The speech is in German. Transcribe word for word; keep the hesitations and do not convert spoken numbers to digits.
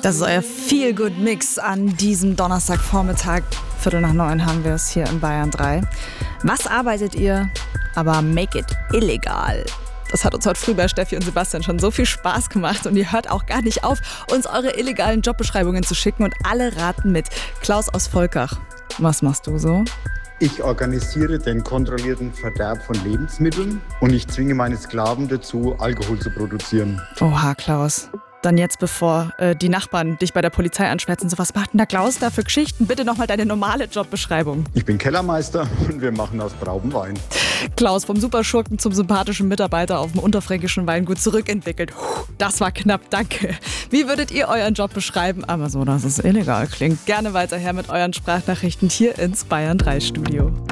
Das ist euer Feel-Good-Mix an diesem Donnerstagvormittag. Viertel nach neun haben wir es hier in Bayern drei. Was arbeitet ihr? Aber make it illegal. Das hat uns heute früh bei Steffi und Sebastian schon so viel Spaß gemacht und ihr hört auch gar nicht auf, uns eure illegalen Jobbeschreibungen zu schicken und alle raten mit. Klaus aus Volkach, was machst du so? Ich organisiere den kontrollierten Verderb von Lebensmitteln und ich zwinge meine Sklaven dazu, Alkohol zu produzieren. Oha, Klaus. Dann jetzt, bevor äh, die Nachbarn dich bei der Polizei anschwärzen, so was macht denn der Klaus da für Geschichten? Bitte nochmal deine normale Jobbeschreibung. Ich bin Kellermeister und wir machen aus Trauben Wein. Klaus, vom Superschurken zum sympathischen Mitarbeiter auf dem unterfränkischen Weingut zurückentwickelt. Puh, das war knapp, danke. Wie würdet ihr euren Job beschreiben? Aber so, dass es illegal klingt. Gerne weiter her mit euren Sprachnachrichten hier ins Bayern drei Studio.